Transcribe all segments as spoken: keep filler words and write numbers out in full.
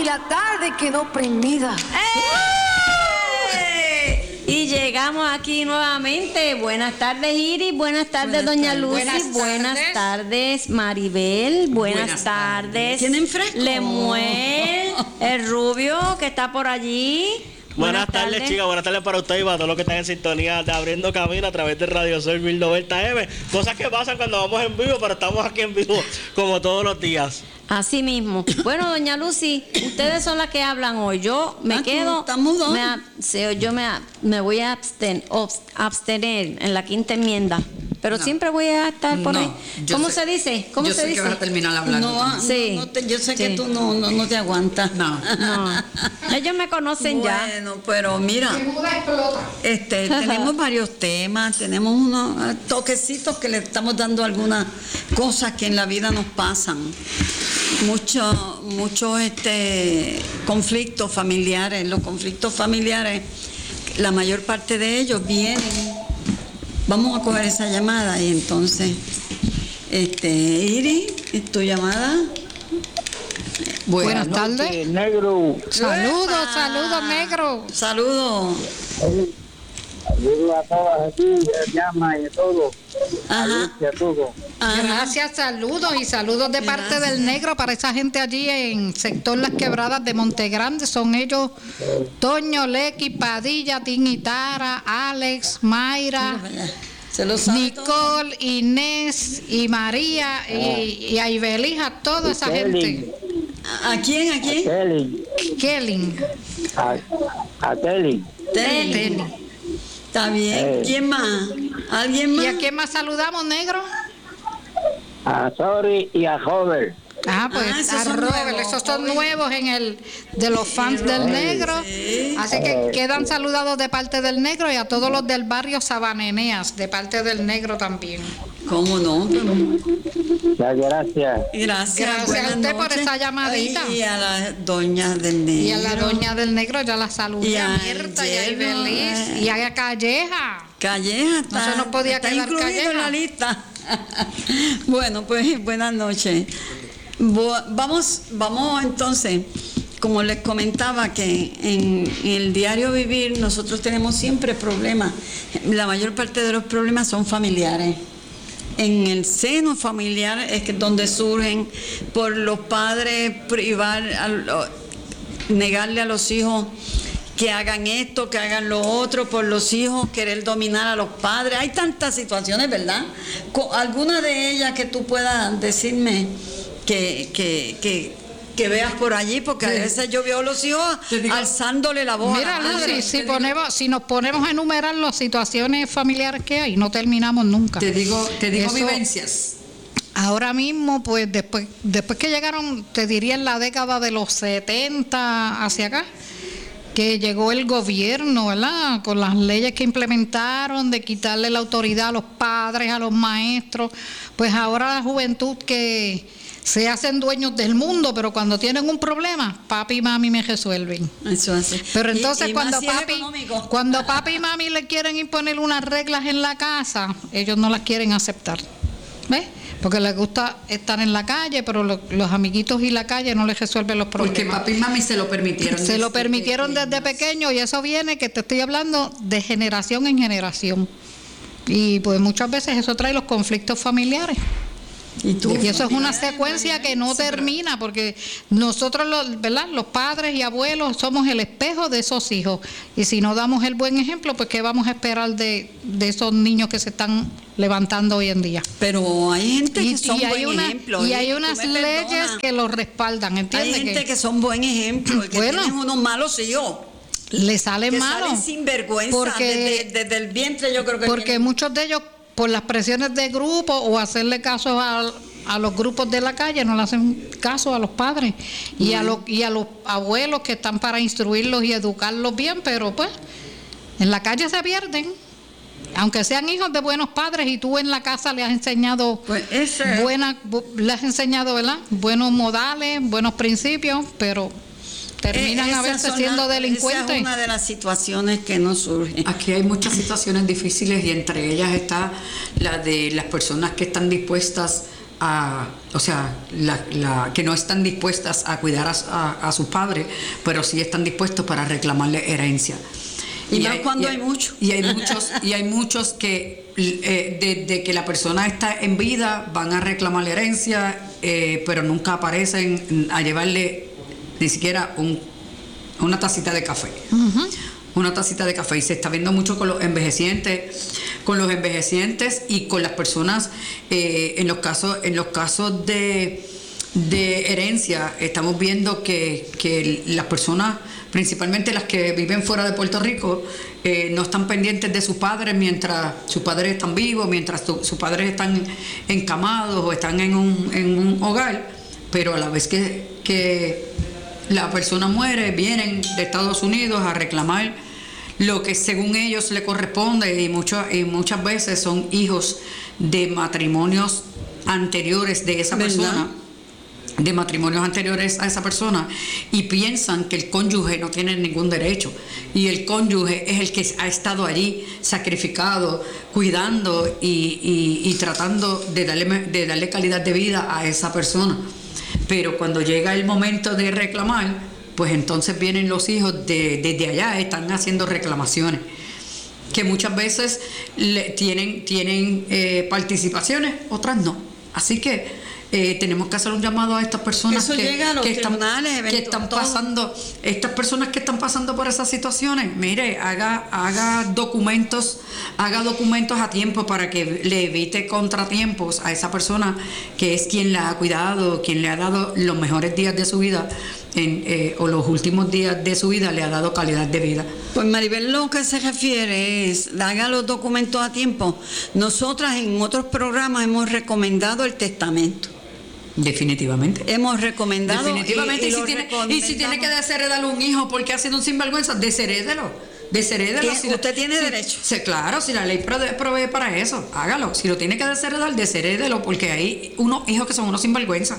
y la tarde quedó prendida. ¡Eh! Y llegamos aquí nuevamente. Buenas tardes, Iris. Buenas tardes, buenas doña tardes. Lucy. Buenas, buenas tardes. tardes, Maribel. Buenas, buenas tardes. ¿Tienen fresco? Lemuel, el rubio que está por allí. Buenas, buenas tardes, tardes, chicas. Buenas tardes para ustedes y para todos los que están en sintonía de Abriendo Camino a través de Radio Sol mil noventa eme. Cosas que pasan cuando vamos en vivo, pero estamos aquí en vivo como todos los días. Así mismo. Bueno, doña Lucy, ustedes son las que hablan hoy. Yo me ah, quedo. Me, yo me, me voy a absten, abstener en la quinta enmienda. Pero no. siempre voy a estar por no, ahí. ¿Cómo sé, se dice? ¿Cómo yo se sé dice? que vas a terminar hablando. No, sí. no, no te, yo sé sí. que tú no, no, no te aguantas. No. no. Ellos me conocen bueno, ya. Bueno, pero mira, este, tenemos varios temas, tenemos unos toquecitos que le estamos dando algunas cosas que en la vida nos pasan. Muchos mucho, este, conflictos familiares. Los conflictos familiares, la mayor parte de ellos vienen. Vamos a coger esa llamada y entonces, este, Iris, ¿tu llamada? Buenas, Buenas tardes. Noches, negro. Saludos, ¡Epa! saludos, negro. Saludos. Saludos a todas aquí, llama y todo. Ajá. A todo. Ajá. Gracias, saludos y saludos de parte Gracias. del negro para esa gente allí en sector Las Quebradas de Montegrande. Son ellos, Toño, Lequi, Padilla, Tinitara, Alex, Mayra, Nicole, todo. Inés y María ah. y, y a Ibelija, toda esa Kelly. gente. ¿A quién? ¿A quién? A Kelly. Kelly. A, a Kelly. Kelly. Está bien. Eh. ¿Quién más? ¿Alguien más? ¿Y a quién más saludamos, negro? A Sorry y a Robert. Ah, pues ah, esos a son Robert, nuevos. esos son nuevos en el de los fans sí, del negro. Sí. Así que quedan saludados de parte del negro y a todos los del barrio Sabaneneas, de parte del negro también. ¿Cómo no? Muchas gracias. Gracias. Gracias a usted por esa llamadita. Ay, y a la doña del negro. Y a la doña del negro ya la saludé. Y a Mirta, y a Ibeliz, y a Calleja. Calleja está. No se nos podía está quedar Calleja en la lista. Bueno, pues buenas noches. Vamos, vamos entonces, como les comentaba que en, en el diario vivir nosotros tenemos siempre problemas. La mayor parte de los problemas son familiares. En el seno familiar es que donde surgen por los padres privar, a, negarle a los hijos que hagan esto, que hagan lo otro, por los hijos querer dominar a los padres. Hay tantas situaciones, ¿verdad? Alguna de ellas que tú puedas decirme que, que, que, que veas por allí, porque sí. a veces yo veo a los hijos alzándole la voz. Mira, Lucy, si, ponemos, si nos ponemos a enumerar las situaciones familiares que hay, no terminamos nunca. Te digo, te digo Eso, vivencias. Ahora mismo, pues después, después que llegaron, te diría en la década de los setenta hacia acá, que llegó el gobierno, ¿verdad? Con las leyes que implementaron de quitarle la autoridad a los padres, a los maestros, pues ahora la juventud que se hacen dueños del mundo, pero cuando tienen un problema, papi y mami me resuelven. Eso hace. Pero entonces y, y cuando papi, cuando papi y mami le quieren imponer unas reglas en la casa, ellos no las quieren aceptar. ¿Ves? Porque les gusta estar en la calle, pero lo, los amiguitos y la calle no les resuelven los problemas. Porque papi y mami se lo permitieron. Se lo permitieron desde pequeño y eso viene, que te estoy hablando, de generación en generación. Y pues muchas veces eso trae los conflictos familiares. Y, tú, y eso es una secuencia que no termina, porque nosotros, los, ¿verdad? Los padres y abuelos somos el espejo de esos hijos. Y si no damos el buen ejemplo, pues ¿qué vamos a esperar de, de esos niños que se están levantando hoy en día? Pero hay gente y, que son y buen una, ejemplo. Y ¿eh? hay unas leyes perdonas. que los respaldan, ¿entiendes? Hay gente que, que son buen ejemplo, que bueno, tienen unos malos hijos. Le salen malos. Salen sin vergüenza porque, desde, desde el vientre, yo creo que Porque tienen. muchos de ellos, por las presiones de grupo o hacerle caso a, a los grupos de la calle, no le hacen caso a los padres y, uh-huh. a los, y a los abuelos que están para instruirlos y educarlos bien, pero pues en la calle se pierden. Aunque sean hijos de buenos padres y tú en la casa le has enseñado pues ese... buena, le has enseñado, ¿verdad? Buenos modales, buenos principios, pero terminan eh, a veces siendo la, delincuentes. Esa es una de las situaciones que nos surge. Aquí hay muchas situaciones difíciles y entre ellas está la de las personas que están dispuestas a, o sea, la, la, que no están dispuestas a cuidar a, a, a sus padres, pero sí están dispuestos para reclamarle herencia. Y, y más hay, cuando y hay muchos. Y hay muchos, y hay muchos que eh, desde que la persona está en vida van a reclamar la herencia, eh, pero nunca aparecen a llevarle ni siquiera un, una tacita de café. Uh-huh. Una tacita de café. Y se está viendo mucho con los envejecientes, con los envejecientes y con las personas eh, en los casos, en los casos de, de herencia, estamos viendo que, que las personas, principalmente las que viven fuera de Puerto Rico, eh, no están pendientes de sus padres mientras sus padres están vivos, mientras su, sus padres están encamados o están en un, en un hogar, pero a la vez que, que la persona muere, vienen de Estados Unidos a reclamar lo que según ellos le corresponde, y, mucho, y muchas veces son hijos de matrimonios anteriores de esa persona, ¿verdad? de matrimonios anteriores a esa persona, y piensan que el cónyuge no tiene ningún derecho, y el cónyuge es el que ha estado allí sacrificado, cuidando y, y, y tratando de darle, de darle calidad de vida a esa persona. Pero cuando llega el momento de reclamar, pues entonces vienen los hijos de, desde allá, están haciendo reclamaciones, que muchas veces le, tienen, tienen eh, participaciones, otras no. Así que Eh, tenemos que hacer un llamado a estas personas Eso que, llega a los que, están, tribunales, que están pasando, estas personas que están pasando por esas situaciones. Mire, haga, haga documentos, haga documentos a tiempo para que le evite contratiempos a esa persona que es quien la ha cuidado, quien le ha dado los mejores días de su vida en, eh, o los últimos días de su vida, le ha dado calidad de vida. Pues Maribel lo que se refiere es, haga los documentos a tiempo. Nosotras en otros programas hemos recomendado el testamento. Definitivamente. Hemos recomendado. Definitivamente. Y, y, y, si, tiene, y si tiene que desheredarle un hijo porque ha sido un sinvergüenza, desherédelo. Desherédelo. Si usted tiene si, derecho. Si, claro, si la ley provee para eso, hágalo. Si lo tiene que desheredar, desherédelo, porque hay unos hijos que son unos sinvergüenza.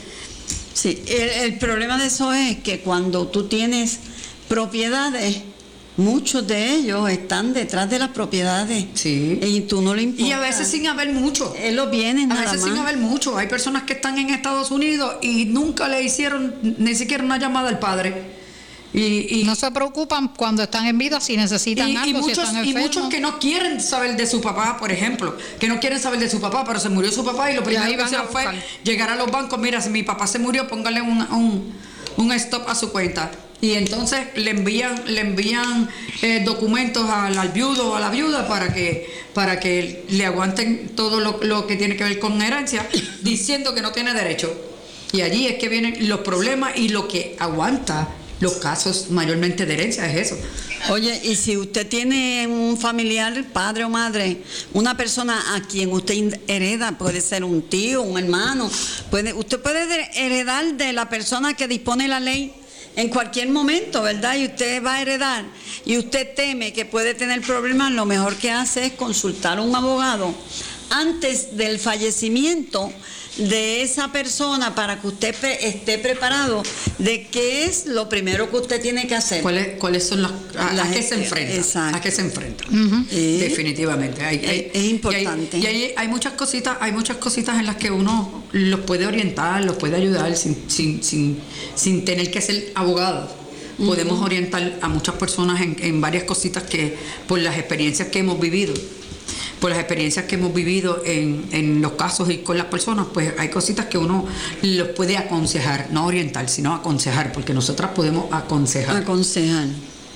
Sí, el, el problema de eso es que cuando tú tienes propiedades, muchos de ellos están detrás de las propiedades. Sí. Y tú no le importa. Y a veces sin haber mucho. Él lo viene nada A veces más. sin haber mucho. Hay personas que están en Estados Unidos y nunca le hicieron ni siquiera una llamada al padre. Y, y no se preocupan cuando están en vida si necesitan y, algo, y muchos, si están y enfermos. muchos que no quieren saber de su papá, por ejemplo, que no quieren saber de su papá, pero se murió su papá y lo primero que hicieron fue llegar a los bancos. Mira, si mi papá se murió, póngale un, un, un stop a su cuenta. Y entonces le envían le envían eh, documentos al, al viudo o a la viuda para que para que le aguanten todo lo, lo que tiene que ver con herencia, diciendo que no tiene derecho. Y allí es que vienen los problemas, y lo que aguanta los casos mayormente de herencia es eso. Oye, y si usted tiene un familiar, padre o madre, una persona a quien usted hereda, puede ser un tío, un hermano, puede usted puede heredar de la persona que dispone la ley en cualquier momento, ¿verdad? Y usted va a heredar y usted teme que puede tener problemas, lo mejor que hace es consultar a un abogado antes del fallecimiento de esa persona, para que usted pre- esté preparado de qué es lo primero que usted tiene que hacer. ¿Cuáles, cuáles son las a, las a qué se enfrenta? Exacto. ¿A qué se enfrenta? Uh-huh. eh, Definitivamente. Hay, hay, es, es importante. Y hay, y hay, hay muchas cositas, hay muchas cositas en las que uno los puede orientar, los puede ayudar sin, sin, sin, sin tener que ser abogado. Uh-huh. Podemos orientar a muchas personas en, en varias cositas que por las experiencias que hemos vivido. Por las experiencias que hemos vivido en, en los casos y con las personas, pues hay cositas que uno los puede aconsejar, no orientar, sino aconsejar, porque nosotras podemos aconsejar. Aconsejar.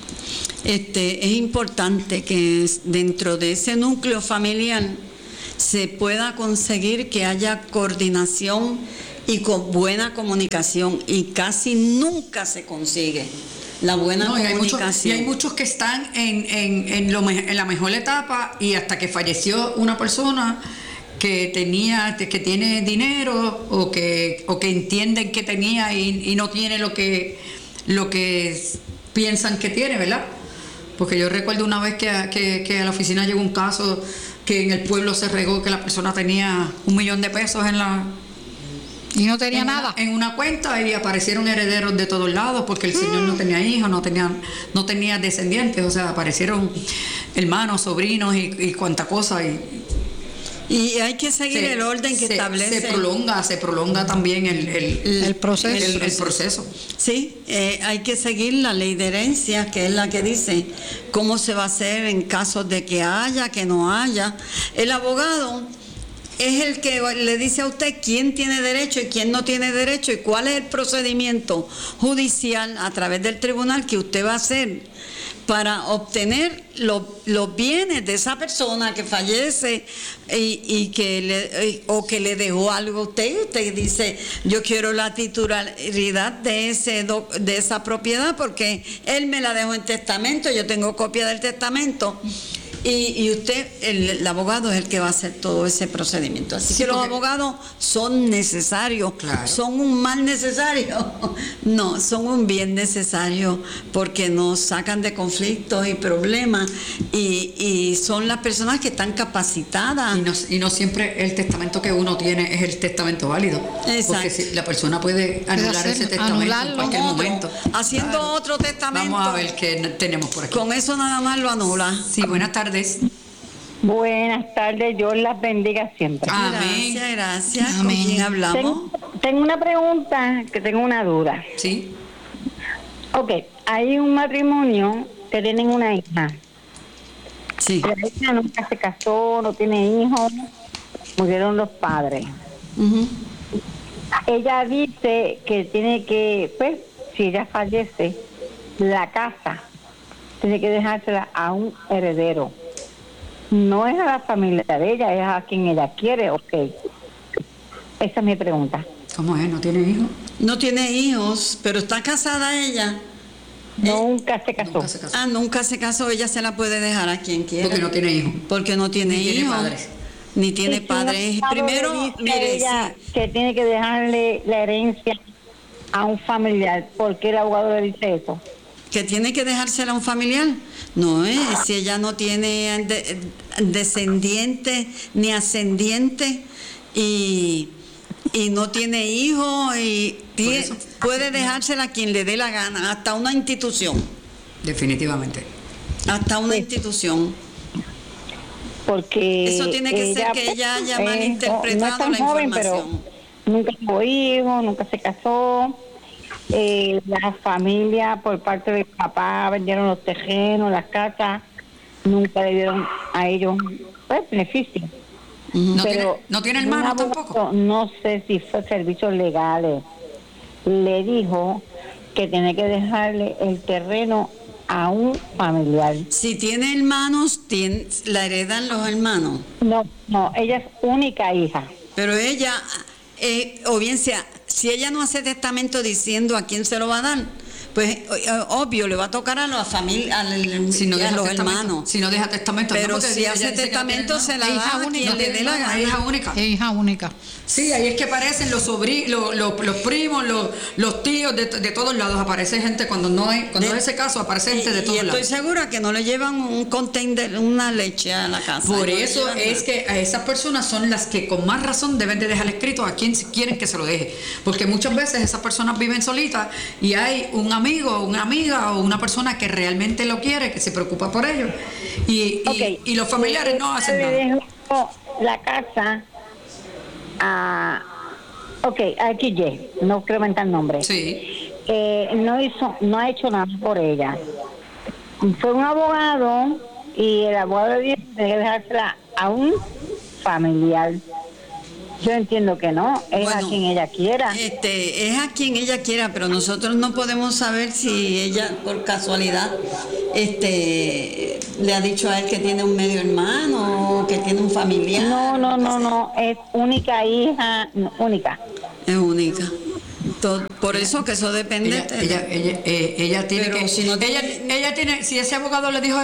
Este, es importante que dentro de ese núcleo familiar se pueda conseguir que haya coordinación y con buena comunicación, y casi nunca se consigue la buena no, comunicación. Y hay, muchos, y hay muchos que están en, en, en, lo, en la mejor etapa, y hasta que falleció una persona que tenía, que tiene dinero, o que, o que entienden que tenía y, y no tiene lo que, lo que piensan que tiene, ¿verdad? Porque yo recuerdo una vez que, que, que a la oficina llegó un caso que en el pueblo se regó que la persona tenía un millón de pesos en la... Y no tenía en nada. Una, en una cuenta, y aparecieron herederos de todos lados, porque el señor no tenía hijos, no tenía, no tenía descendientes, o sea, aparecieron hermanos, sobrinos y, y cuanta cosa. Y, Y hay que seguir se, el orden que se, establece. Se prolonga, se prolonga también el, el, el, el proceso. El, el proceso. Sí, eh, hay que seguir la ley de herencia, que es la que dice cómo se va a hacer en casos de que haya, que no haya. El abogado es el que le dice a usted quién tiene derecho y quién no tiene derecho y cuál es el procedimiento judicial a través del tribunal que usted va a hacer para obtener los, los bienes de esa persona que fallece y, y que le, o que le dejó algo a usted. Y usted dice, yo quiero la titularidad de, ese, de esa propiedad porque él me la dejó en testamento, yo tengo copia del testamento. Y, y usted, el, el abogado, es el que va a hacer todo ese procedimiento. Así sí, que los abogados son necesarios. Claro. ¿Son un mal necesario? No, son un bien necesario porque nos sacan de conflictos y problemas y, y son las personas que están capacitadas. Y no, y no siempre el testamento que uno tiene es el testamento válido. Exacto. Porque si la persona puede anular ese testamento en cualquier otro, momento. Haciendo claro. otro testamento. Vamos a ver qué tenemos por aquí. Con eso nada más lo anula. Sí, buenas tardes. Buenas tardes, Dios las bendiga siempre. Amén. Gracias, gracias. Amén. ¿Con quién hablamos? Tengo, tengo una pregunta, que tengo una duda. Sí. Ok, hay un matrimonio que tienen una hija. Sí. La hija nunca se casó, no tiene hijos, murieron los padres. Uh-huh. Ella dice que tiene que, pues, si ella fallece, la casa tiene que dejársela a un heredero. No es a la familia de ella, es a quien ella quiere, ok. Esa es mi pregunta. ¿Cómo es? ¿No tiene hijos? No tiene hijos, pero está casada ella. Nunca eh, se casó. Nunca se casó. Ah, nunca se casó, ella se la puede dejar a quien quiera. Porque no tiene hijos. Porque no tiene Ni hijos. Tiene padres. Ni tiene padres. Primero, mire, ella sí. que tiene que dejarle la herencia a un familiar. ¿Por qué el abogado le dice eso? ¿Que tiene que dejársela a un familiar? No, eh, si ella no tiene de, descendiente ni ascendiente y, y no tiene hijos y tiene, puede dejársela a quien le dé la gana, hasta una institución. Definitivamente. Hasta una sí. institución. Porque eso tiene que ella, ser que ella haya eh, malinterpretado no, no es tan la joven, información. Pero nunca tuvo hijos, nunca se casó. Eh, la familia por parte del papá vendieron los terrenos, las casas, nunca le dieron a ellos pues, beneficio. Uh-huh. ¿No, tiene, ¿No tiene hermano tampoco? No sé si fue servicios legales. Le dijo que tiene que dejarle el terreno a un familiar. Si tiene hermanos, tiene, ¿la heredan los hermanos? No, no, ella es única hija. Pero ella, eh, o bien sea, si ella no hace testamento diciendo a quién se lo va a dar, pues obvio le va a tocar a la familia, al, si no a los hermanos. Si no deja testamento, pero no, si hace testamento no se la da a quien le dé la gana. Es hija única. Es hija única. Sí, ahí es que aparecen los sobrinos, los, los, los primos, los, los tíos de, de todos lados. Aparece gente cuando no hay, cuando de, es ese caso, aparece gente y, de todos y estoy lados. Estoy segura que no le llevan un container, una leche a la casa. Por no eso es que a esas personas son las que con más razón deben de dejar escrito a quien quieren que se lo deje. Porque muchas veces esas personas viven solitas y hay un amigo, una amiga o una persona que realmente lo quiere, que se preocupa por ellos. Y, okay. y, y los familiares no hacen nada. Dejó la casa a... Ok, aquí Y, no quiero mentar nombre. Sí. Eh, no hizo, no ha hecho nada por ella. Fue un abogado y el abogado le dijo que tiene que dejársela a un familiar. Yo entiendo que no, es bueno, a quien ella quiera. Este, es a quien ella quiera, pero nosotros no podemos saber si ella, por casualidad, este, le ha dicho a él que tiene un medio hermano o que tiene un familiar. No, no, no, no, es única hija, no, única. Es única. Todo, por eso que eso depende. Ella, ella, ella, ella, ella tiene pero que, si no ella, ella tiene, si ese abogado le dijo